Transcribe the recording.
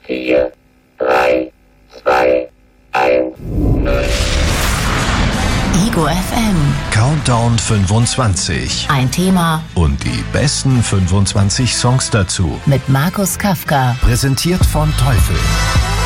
4, 3, 2, 1, 0. Ego FM. Countdown 25. Ein Thema Und die besten 25 Songs dazu. mit Markus Kafka. Präsentiert von Teufel.